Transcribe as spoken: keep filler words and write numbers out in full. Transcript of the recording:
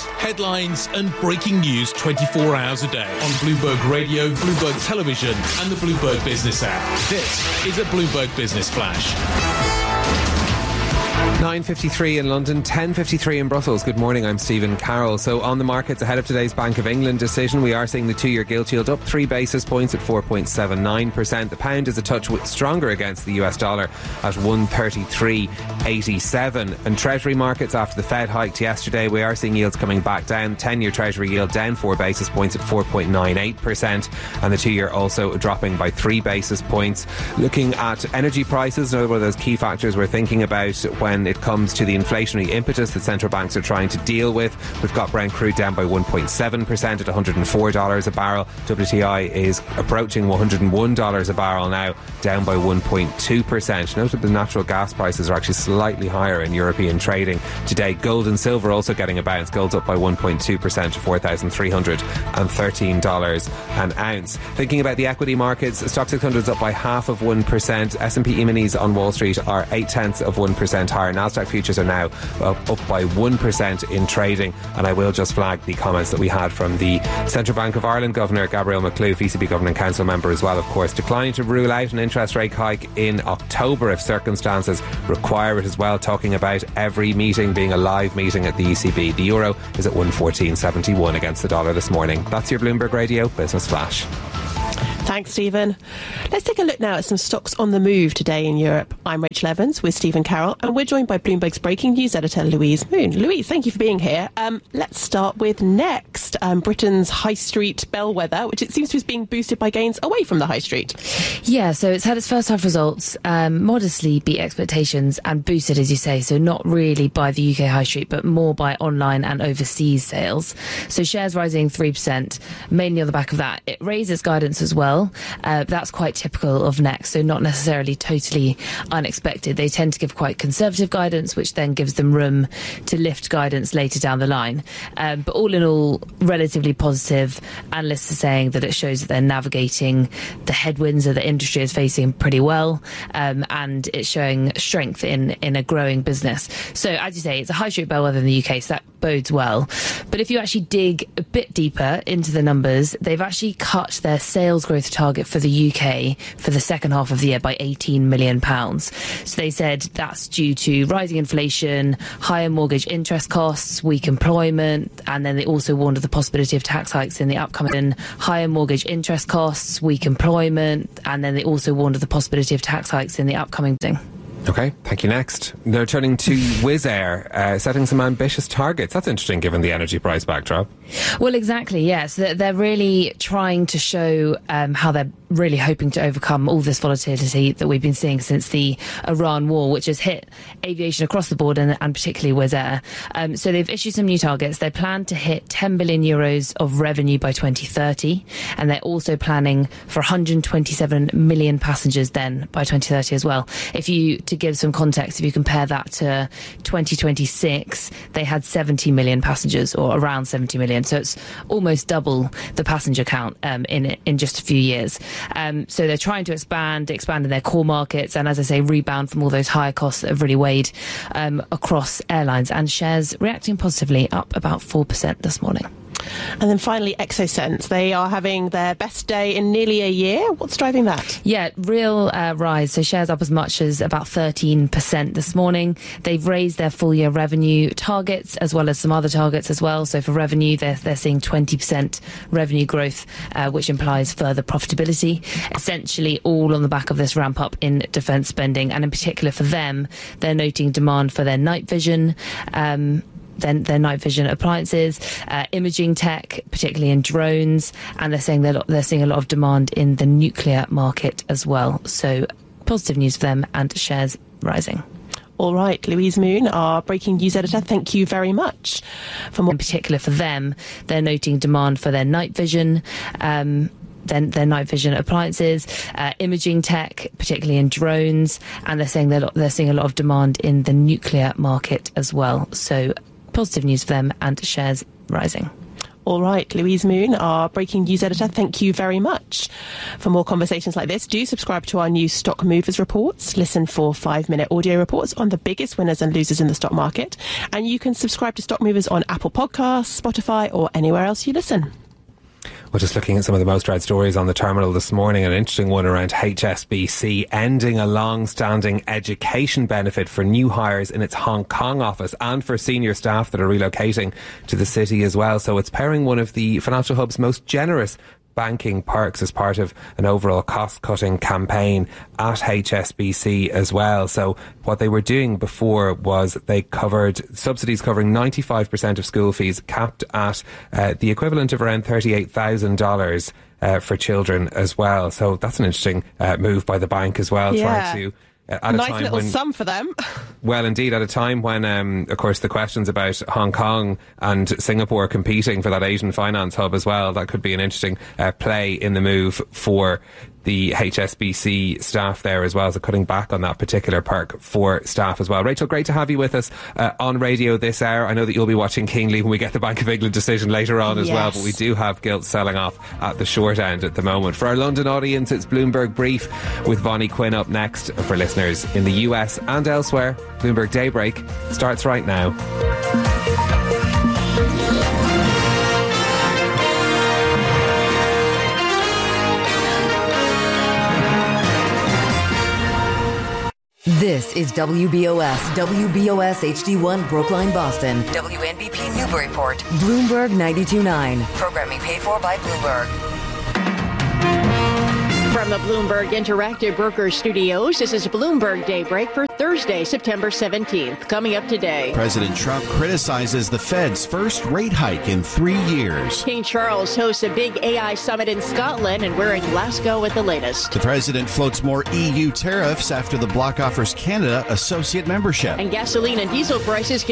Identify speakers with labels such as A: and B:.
A: headlines and breaking news twenty-four hours a day on Bloomberg Radio, Bloomberg Television and the Bloomberg Business app. This is a Bloomberg Business Flash.
B: nine fifty-three in London, ten fifty-three in Brussels. Good morning, I'm Stephen Carroll. So on the markets ahead of today's Bank of England decision, we are seeing the two-year gilt yield up three basis points at four point seven nine percent. The pound is a touch stronger against the U S dollar at one thirty-three eighty-seven. And Treasury markets, after the Fed hiked yesterday, we are seeing yields coming back down. ten-year Treasury yield down four basis points at four point nine eight percent. And the two-year also dropping by three basis points. Looking at energy prices, another one of those key factors we're thinking about when it comes to the inflationary impetus that central banks are trying to deal with. We've got Brent crude down by one point seven percent at one hundred four dollars a barrel. W T I is approaching one hundred one dollars a barrel now, down by one point two percent. Note that the natural gas prices are actually slightly higher in European trading today. Gold and silver also getting a bounce. Gold's up by one point two percent to four thousand three hundred thirteen dollars an ounce. Thinking about the equity markets, Stock six hundred is up by half of one percent. S and P E-minis on Wall Street are eight tenths of one percent higher. Nasdaq futures are now up, up by one percent in trading. And I will just flag the comments that we had from the Central Bank of Ireland Governor Gabrielle McClue, E C B Governing Council member as well, of course, declining to rule out an interest rate hike in October if circumstances require it as well, talking about every meeting being a live meeting at the E C B. The euro is at one fourteen seventy-one against the dollar this morning. That's your Bloomberg Radio Business Flash.
C: Thanks, Stephen. Let's take a look now at some stocks on the move today in Europe. I'm Rachel Evans with Stephen Carroll, and we're joined by Bloomberg's breaking news editor, Louise Moon. Louise, thank you for being here. Um, let's start with Next, um, Britain's high street bellwether, which it seems to be being boosted by gains away from the high street.
D: Yeah, so it's had its first half results um, modestly beat expectations and boosted, as you say, so not really by the U K high street, but more by online and overseas sales. So shares rising three percent, mainly on the back of that. It raised its guidance as well. Uh, that's quite typical of Next, so not necessarily totally unexpected. They tend to give quite conservative guidance, which then gives them room to lift guidance later down the line. Um, but all in all, relatively positive. Analysts are saying that it shows that they're navigating the headwinds that the industry is facing pretty well, um, and it's showing strength in, in a growing business. So, as you say, it's a high street bellwether in the U K, so that bodes well. But if you actually dig a bit deeper into the numbers, they've actually cut their sales growth target for the U K for the second half of the year by eighteen million pounds. So they said that's due to rising inflation, higher mortgage interest costs, weak employment, and then they also warned of the possibility of tax hikes in the upcoming higher mortgage interest costs, weak employment, and then they also warned of the possibility of tax hikes in the upcoming thing.
B: OK, thank you. Next, they're turning to Wizz Air, uh, setting some ambitious targets. That's interesting given the energy price backdrop.
D: Well, exactly, yes. They're really trying to show um, how they're really hoping to overcome all this volatility that we've been seeing since the Iran war, which has hit aviation across the board and, and particularly Wizz Air. Um, so they've issued some new targets. They plan to hit ten billion euros of revenue by twenty thirty, and they're also planning for one hundred twenty-seven million passengers then by twenty thirty as well. If you, to give some context, if you compare that to twenty twenty-six, they had seventy million passengers, or around seventy million. So it's almost double the passenger count um, in in just a few years. Um, so they're trying to expand, expand in their core markets, and as I say, rebound from all those higher costs that have really weighed um, across airlines. And shares reacting positively, up about four percent this morning.
C: And then finally, Exosense. They are having their best day in nearly a year. What's driving that?
D: Yeah, real uh, rise. So shares up as much as about thirteen percent this morning. They've raised their full year revenue targets as well as some other targets as well. So for revenue, they're, they're seeing twenty percent revenue growth, uh, which implies further profitability. Essentially all on the back of this ramp up in defence spending. And in particular for them, they're noting demand for their night vision, um, Then their night vision appliances, uh, imaging tech, particularly in drones, and they're saying they're, they're seeing a lot of demand in the nuclear market as well. So positive news for them, and shares rising.
C: All right, Louise Moon, our breaking news editor, thank you very much.
D: For more in particular for them, they're noting demand for their night vision, um, Then their night vision appliances, uh, imaging tech, particularly in drones, and they're saying they're, they're seeing a lot of demand in the nuclear market as well. So positive news for them, and shares rising.
C: All right, Louise Moon, our breaking news editor, thank you very much. For more conversations like this, do subscribe to our new Stock Movers reports. Listen for five-minute audio reports on the biggest winners and losers in the stock market. And you can subscribe to Stock Movers on Apple Podcasts, Spotify, or anywhere else you listen.
B: We're just looking at some of the most read stories on the terminal this morning. An interesting one around H S B C ending a long-standing education benefit for new hires in its Hong Kong office and for senior staff that are relocating to the city as well. So it's pairing one of the financial hub's most generous banking perks as part of an overall cost-cutting campaign at H S B C as well. So what they were doing before was they covered subsidies covering ninety-five percent of school fees, capped at uh, the equivalent of around thirty-eight thousand dollars uh, for children as well. So that's an interesting uh, move by the bank as well,
C: yeah.
B: trying to Uh, at
C: nice
B: a time
C: little
B: when,
C: sum for them.
B: Well, indeed, at a time when, um, of course, the questions about Hong Kong and Singapore competing for that Asian finance hub as well, that could be an interesting uh, play in the move for the H S B C staff there as well, so cutting back on that particular perk for staff as well. Rachel, great to have you with us uh, on radio this hour. I know that you'll be watching keenly when we get the Bank of England decision later on as
C: yes.
B: well, but we do have gilts selling off at the short end at the moment. For our London audience, it's Bloomberg Brief with Vonnie Quinn up next. For listeners in the U S and elsewhere, Bloomberg Daybreak starts right now.
E: This is W B O S, W B O S H D one Brookline, Boston. W N B P Newburyport. Bloomberg ninety-two point nine. Programming paid for by Bloomberg.
F: From the Bloomberg Interactive Brokers Studios, this is Bloomberg Daybreak for Thursday, September seventeenth. Coming up today,
G: President Trump criticizes the Fed's first rate hike in three years.
F: King Charles hosts a big A I summit in Scotland, and we're in Glasgow with the latest.
G: The president floats more E U tariffs after the bloc offers Canada associate membership.
F: And gasoline and diesel prices